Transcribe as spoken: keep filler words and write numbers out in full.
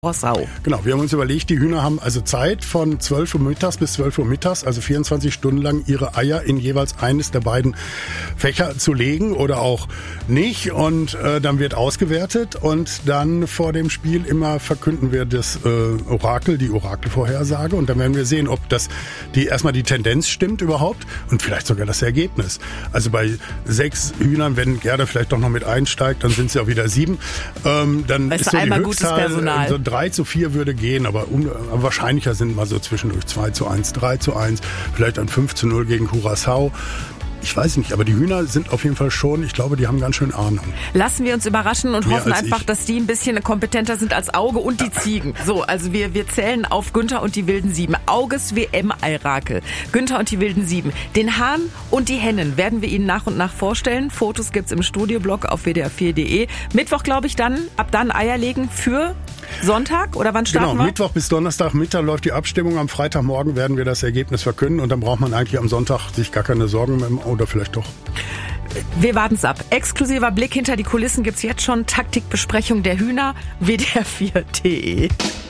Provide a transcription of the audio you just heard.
Rossau. Genau, wir haben uns überlegt, die Hühner haben also Zeit von zwölf Uhr mittags bis zwölf Uhr mittags, also vierundzwanzig Stunden lang ihre Eier in jeweils eines der beiden Fächer zu legen oder auch nicht. Und äh, dann wird ausgewertet und dann vor dem Spiel immer verkünden wir das äh, Orakel, die Orakelvorhersage. Und dann werden wir sehen, ob das die erstmal die Tendenz stimmt überhaupt und vielleicht sogar das Ergebnis. Also bei sechs Hühnern, wenn Gerda vielleicht doch noch mit einsteigt, dann sind es ja wieder sieben. Ähm, dann weißt ist so du, einmal die gutes Höchstzahl, Personal. So drei zu vier würde gehen, aber un- wahrscheinlicher sind mal so zwischendurch zwei zu eins, drei zu eins, vielleicht ein fünf zu null gegen Curaçao. Ich weiß nicht, aber die Hühner sind auf jeden Fall schon, ich glaube, die haben ganz schön Ahnung. Lassen wir uns überraschen und Mehr hoffen als einfach, ich. dass die ein bisschen kompetenter sind als Auge und die Ziegen. So, also wir, wir zählen auf Günther und die wilden Sieben. Auges W M-Eirakel. Günther und die wilden Sieben. Den Hahn und die Hennen werden wir Ihnen nach und nach vorstellen. Fotos gibt's im Studioblog auf w d r vier punkt d e. Mittwoch, glaube ich, dann, ab dann Eier legen für Sonntag oder wann starten Genau, wir? Mittwoch bis Donnerstag Mittag läuft die Abstimmung. Am Freitagmorgen werden wir das Ergebnis verkünden und dann braucht man eigentlich am Sonntag sich gar keine Sorgen mehr, oder vielleicht doch. Wir warten's ab. Exklusiver Blick hinter die Kulissen gibt's jetzt schon. Taktikbesprechung der Hühner. w d r vier punkt d e.